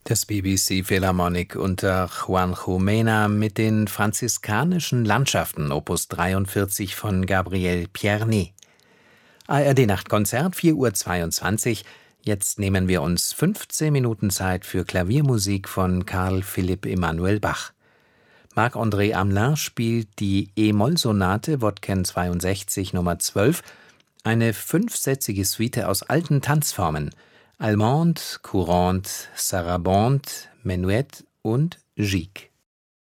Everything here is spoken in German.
Das BBC Philharmonic unter Juanjo Mena mit den franziskanischen Landschaften Opus 43 von Gabriel Pierny. ARD-Nachtkonzert, 4:22 Uhr. Jetzt nehmen wir uns 15 Minuten Zeit für Klaviermusik von Carl Philipp Emanuel Bach. Marc-André Hamelin spielt die E-Moll-Sonate Wodken 62 Nummer 12, eine fünfsätzige Suite aus alten Tanzformen: Allemande, Courante, Sarabande, Menuett und Gigue.